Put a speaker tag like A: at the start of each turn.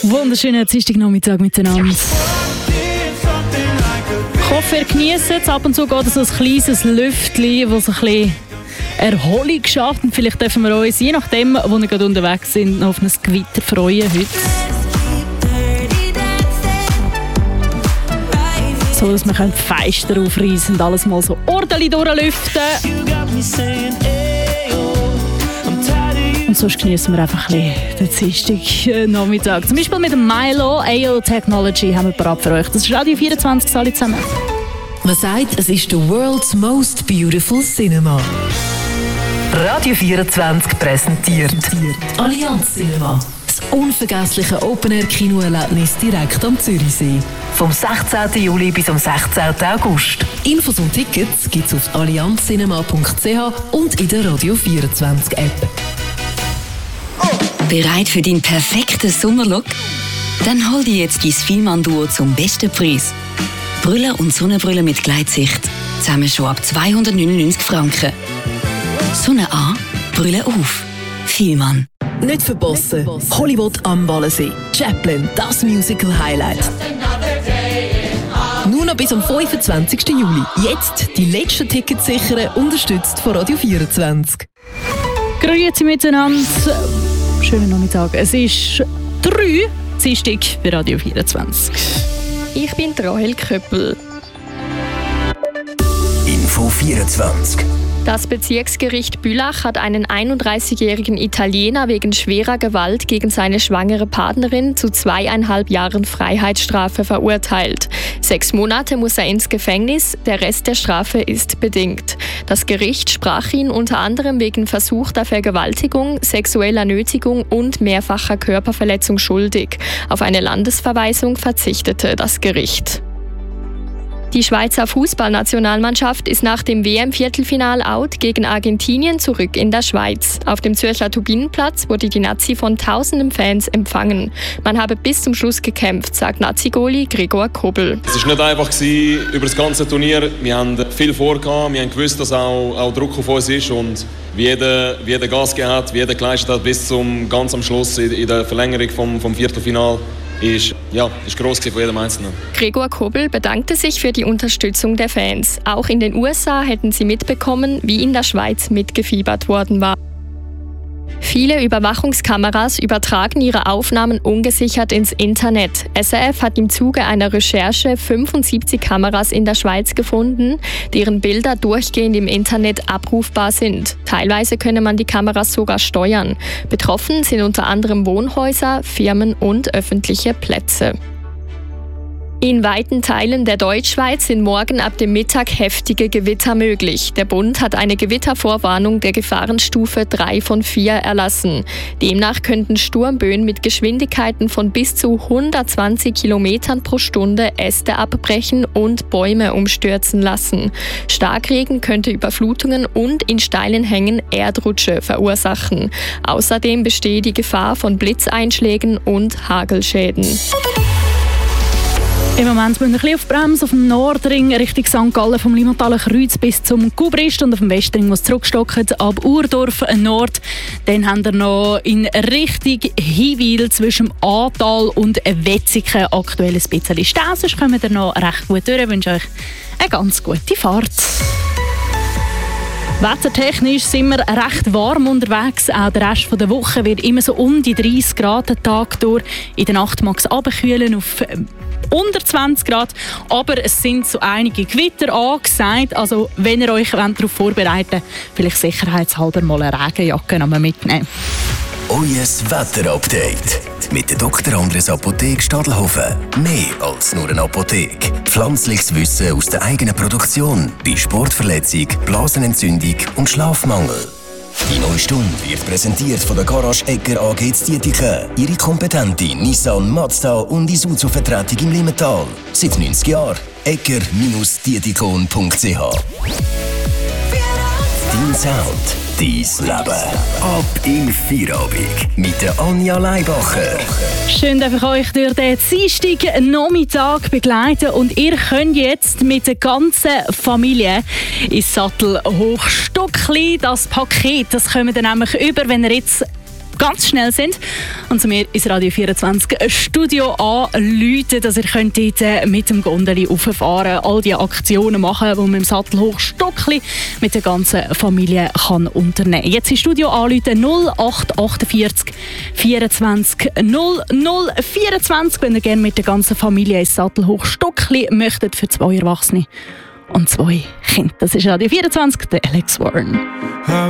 A: Wunderschönen Dienstagnachmittag miteinander. Ich hoffe, ihr genießt es. Ab und zu geht so ein kleines Lüftchen, das so ein bisschen Erholung schafft. Und vielleicht dürfen wir uns, je nachdem, wo wir gerade unterwegs sind, noch auf ein Gewitter freuen heute. So, dass wir Fenster aufreißen und alles mal so ordentlich durchlüften. Und sonst genießen wir einfach ein bisschen den Dienstagnachmittag. Zum Beispiel mit dem Milo AO Technology haben wir parat für euch. Das ist Radio 24, alle zusammen.
B: Man sagt, es ist the world's most beautiful cinema. Radio 24 präsentiert Allianz Cinema. Das unvergessliche Open-Air-Kinoerlebnis direkt am Zürichsee. Vom 16. Juli bis am 16. August. Infos und Tickets gibt's auf allianzcinema.ch und in der Radio 24 App.
C: Bereit für den perfekten Sommerlook? Dann hol dir jetzt dein Fielmann-Duo zum besten Preis. Brille und Sonnenbrille mit Gleitsicht. Zusammen schon ab 299 Franken. Sonne an, Brille auf. Fielmann.
B: Nicht verpassen. Hollywood am Wallensee. Chaplin, das Musical-Highlight. Nur noch bis am 25. Juli. Jetzt die letzten Tickets sichern, unterstützt von Radio 24.
A: Grüezi miteinander. Schönen Nachmittag. Es ist 3 Dienstag bei Radio 24.
D: Ich bin Rahel Köppel.
E: Info 24.
D: Das Bezirksgericht Bülach hat einen 31-jährigen Italiener wegen schwerer Gewalt gegen seine schwangere Partnerin zu 2,5 Jahren Freiheitsstrafe verurteilt. 6 Monate muss er ins Gefängnis, der Rest der Strafe ist bedingt. Das Gericht sprach ihn unter anderem wegen versuchter Vergewaltigung, sexueller Nötigung und mehrfacher Körperverletzung schuldig. Auf eine Landesverweisung verzichtete das Gericht. Die Schweizer Fußballnationalmannschaft ist nach dem WM-Viertelfinal-Out gegen Argentinien zurück in der Schweiz. Auf dem Zürcher Turbinenplatz wurde die Nazi von tausenden Fans empfangen. Man habe bis zum Schluss gekämpft, sagt Nazi-Goalie Gregor Kobel.
F: Es war nicht einfach über das ganze Turnier. Wir haben viel vorgehabt, wir haben gewusst, dass auch Druck auf uns ist und wie jeder Gas gegeben hat, wie jeder geleistet hat bis zum ganz am Schluss in der Verlängerung vom Viertelfinal. Ist gross von jedem Einzelnen.
D: Gregor Kobel bedankte sich für die Unterstützung der Fans. Auch in den USA hätten sie mitbekommen, wie in der Schweiz mitgefiebert worden war. Viele Überwachungskameras übertragen ihre Aufnahmen ungesichert ins Internet. SRF hat im Zuge einer Recherche 75 Kameras in der Schweiz gefunden, deren Bilder durchgehend im Internet abrufbar sind. Teilweise könne man die Kameras sogar steuern. Betroffen sind unter anderem Wohnhäuser, Firmen und öffentliche Plätze. In weiten Teilen der Deutschschweiz sind morgen ab dem Mittag heftige Gewitter möglich. Der Bund hat eine Gewittervorwarnung der Gefahrenstufe 3 von 4 erlassen. Demnach könnten Sturmböen mit Geschwindigkeiten von bis zu 120 Kilometern pro Stunde Äste abbrechen und Bäume umstürzen lassen. Starkregen könnte Überflutungen und in steilen Hängen Erdrutsche verursachen. Außerdem bestehe die Gefahr von Blitzeinschlägen und Hagelschäden.
A: Im Moment müssen wir ein bisschen auf Bremse auf dem Nordring Richtung St. Gallen vom Limataler Kreuz bis zum Gubrist und auf dem Westring, was zurückstocken ab Urdorf Nord. Dann haben wir noch in Richtung Hiwil zwischen Ahrtal und Wetzikon aktuell ein bisschen Stau. Sonst kommen wir noch recht gut durch. Ich wünsche euch eine ganz gute Fahrt. Wettertechnisch sind wir recht warm unterwegs. Auch der Rest der Woche wird immer so um die 30 Grad den Tag durch. In der Nacht mag es runterkühlen auf unter 20 Grad. Aber es sind so einige Gewitter angesagt. Also wenn ihr euch darauf vorbereitet wollt, vielleicht sicherheitshalber mal eine Regenjacke mitnehmen.
E: Euer Wetterupdate mit der Dr. Andres Apotheke Stadelhofen. Mehr als nur eine Apotheke. Pflanzliches Wissen aus der eigenen Produktion bei Sportverletzung, Blasenentzündung und Schlafmangel. Die neue Stunde wird präsentiert von der Garage Egger AG Dietiken. Ihre kompetente Nissan, Mazda und Isuzu-Vertretung im Limmatal. Seit 90 Jahren. Egger-dietikon.ch. Dein Sound, dein Leben. Ab in Feierabend mit der Anja Leibacher.
A: Schön, dass ich euch durch den Dienstag-Nachmittag begleiten und ihr könnt jetzt mit der ganzen Familie ins Sattel hochstockli. Das Paket, das kommt ihr nämlich über, wenn ihr jetzt ganz schnell sind und zu mir ins Radio 24 Studio anrufen, dass ihr könnt dort mit dem Gondeli rauffahren, all die Aktionen machen, die man im Sattelhochstockli mit der ganzen Familie kann unternehmen kann. Jetzt ins Studio anrufen 0848 24 00 24, wenn ihr gerne mit der ganzen Familie ins Sattelhochstockli möchtet für 2 Erwachsene und 2 Kinder. Das ist Radio 24, der Alex Warren.